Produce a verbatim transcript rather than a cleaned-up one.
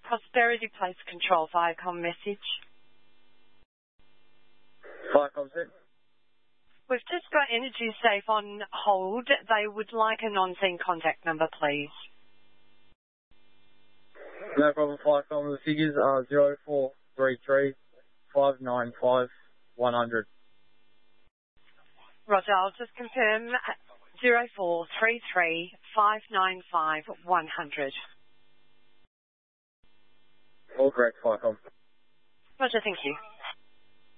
Prosperity Place Control Viacom message. Viacom set. We've just got Energy Safe on hold. They would like a non-scene contact number, please. No problem, Viacom. The figures are zero four three three five nine five one hundred. Roger, I'll just confirm zero four three three five nine five one hundred. All correct, Viacom. Roger, thank you.